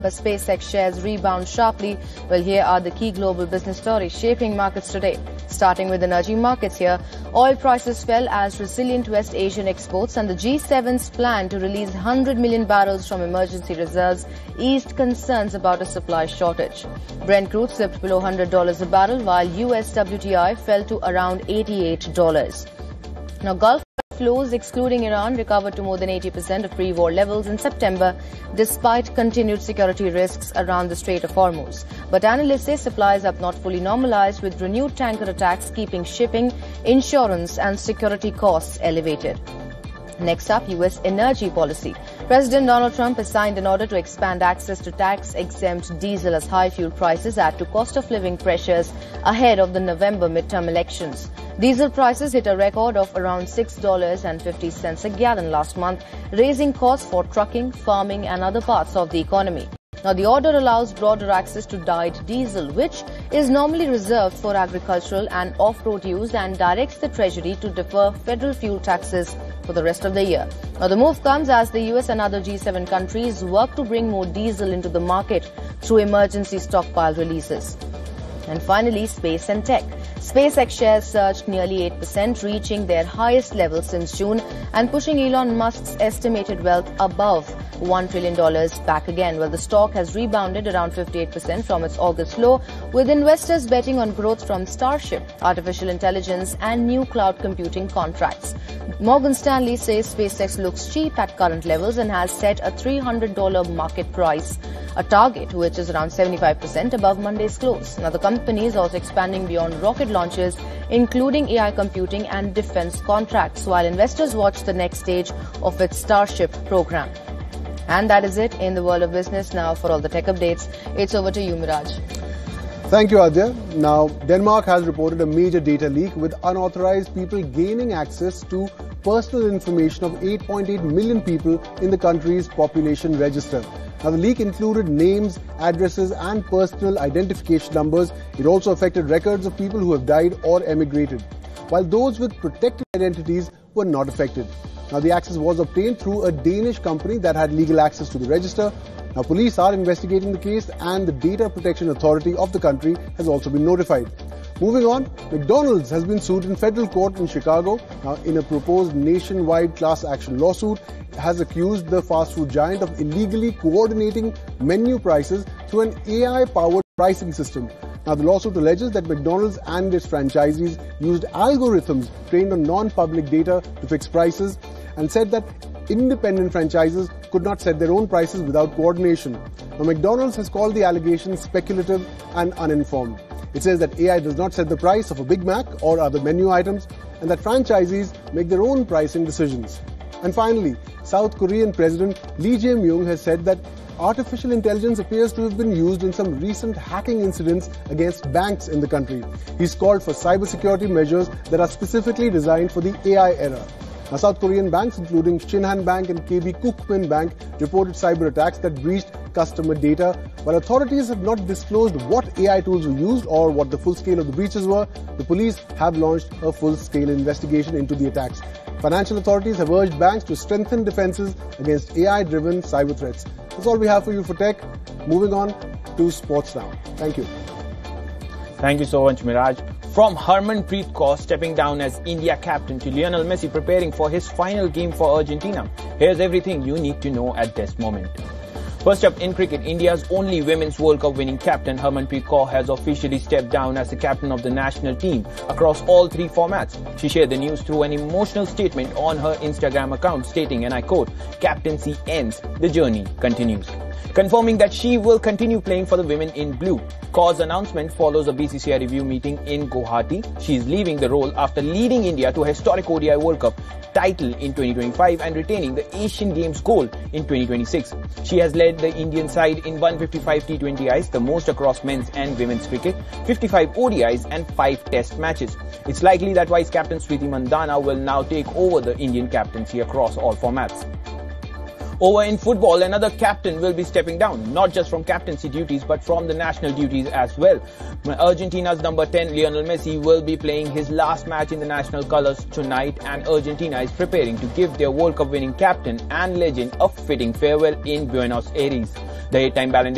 But SpaceX shares rebound sharply. Well, here are the key global business stories shaping markets today. Starting with energy markets here, oil prices fell as resilient West Asian exports and the G7's plan to release 100 million barrels from emergency reserves eased concerns about a supply shortage. Brent crude slipped below $100 a barrel, while US WTI fell to around $88. Now, Gulf flows, excluding Iran, recovered to more than 80% of pre-war levels in September, despite continued security risks around the Strait of Hormuz. But analysts say supplies have not fully normalized, with renewed tanker attacks keeping shipping, insurance and security costs elevated. Next up, U.S. energy policy. President Donald Trump has signed an order to expand access to tax-exempt diesel as high fuel prices add to cost-of-living pressures ahead of the November midterm elections. Diesel prices hit a record of around $6.50 a gallon last month, raising costs for trucking, farming and other parts of the economy. Now, the order allows broader access to dyed diesel, which is normally reserved for agricultural and off-road use, and directs the Treasury to defer federal fuel taxes for the rest of the year. Now, the move comes as the US and other G7 countries work to bring more diesel into the market through emergency stockpile releases. And finally, space and tech. SpaceX shares surged nearly 8%, reaching their highest level since June and pushing Elon Musk's estimated wealth above $1 trillion back again. Well, the stock has rebounded around 58% from its August low, with investors betting on growth from Starship, artificial intelligence and new cloud computing contracts. Morgan Stanley says SpaceX looks cheap at current levels and has set a $300 market price, a target which is around 75% above Monday's close. Now, the company is also expanding beyond rocket launches, including AI computing and defense contracts, while investors watch the next stage of its Starship program. And that is it in the world of business. Now, for all the tech updates, it's over to you, Miraj. Thank you, Adya. Now, Denmark has reported a major data leak with unauthorized people gaining access to personal information of 8.8 million people in the country's population register. Now, the leak included names, addresses and personal identification numbers. It also affected records of people who have died or emigrated, while those with protected identities were not affected. Now, the access was obtained through a Danish company that had legal access to the register. Now, police are investigating the case and the Data Protection Authority of the country has also been notified. Moving on, McDonald's has been sued in federal court in Chicago. Now, in a proposed nationwide class action lawsuit, has accused the fast food giant of illegally coordinating menu prices through an AI-powered pricing system. Now, the lawsuit alleges that McDonald's and its franchisees used algorithms trained on non-public data to fix prices, and said that independent franchises could not set their own prices without coordination. Now, McDonald's has called the allegations speculative and uninformed. It says that AI does not set the price of a Big Mac or other menu items, and that franchisees make their own pricing decisions. And finally, South Korean President Lee Jae-myung has said that artificial intelligence appears to have been used in some recent hacking incidents against banks in the country. He's called for cybersecurity measures that are specifically designed for the AI era. Now, South Korean banks, including Shinhan Bank and KB Kookmin Bank, reported cyber attacks that breached customer data. While authorities have not disclosed what AI tools were used or what the full scale of the breaches were, the police have launched a full-scale investigation into the attacks. Financial authorities have urged banks to strengthen defenses against AI-driven cyber threats. That's all we have for you for tech. Moving on to sports now. Thank you. Thank you so much, Miraj. From Harmanpreet Kaur stepping down as India captain to Lionel Messi preparing for his final game for Argentina, here's everything you need to know at this moment. First up in cricket, India's only Women's World Cup winning captain Harmanpreet Kaur has officially stepped down as the captain of the national team across all three formats. She shared the news through an emotional statement on her Instagram account stating, and I quote, "Captaincy ends, the journey continues," confirming that she will continue playing for the women in blue. Kaur's announcement follows a BCCI review meeting in Guwahati. She is leaving the role after leading India to a historic ODI World Cup title in 2025 and retaining the Asian Games gold in 2026. She has led the Indian side in 155 T20Is, the most across men's and women's cricket, 55 ODIs and 5 test matches. It's likely that vice captain Smriti Mandhana will now take over the Indian captaincy across all formats. Over in football, another captain will be stepping down, not just from captaincy duties but from the national duties as well. Argentina's number 10, Lionel Messi, will be playing his last match in the national colours tonight, and Argentina is preparing to give their World Cup winning captain and legend a fitting farewell in Buenos Aires. The 8-time Ballon d'Or